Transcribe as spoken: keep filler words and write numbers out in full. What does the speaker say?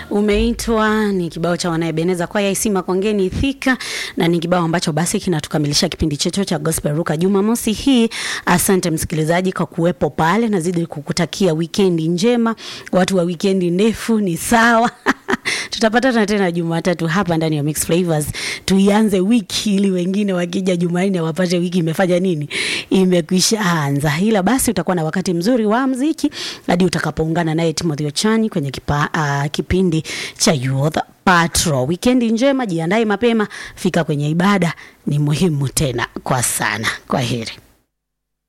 umeitwa, ni kibao cha wanaebeneza kwa ya Isima Kongeni Thika, na ni kibao ambacho basi kinatukamilisha kipindi chetu cha Gospel Ruka Jumamosi hii. Asante msikilizaji kwa kuwepo pale, nazidi kukutakia weekend njema. Watu wa weekend ndefu ni sawa. Tutapata tena Jumatatu hapa ndani ya Mix Flavors. Tuianze wiki ili wengine wakija Jumanne wapate wiki imefanya nini, imekwisha anza. Ila basi utakuwa na wakati mzuri wa muziki hadi utakapoungana naye Timothy Ochani kwenye kipa, uh, kipindi cha Youth Patrol. Weekend njema, jiandae mapema, fika kwenye ibada, ni muhimu tena kwa sana. Kwaheri.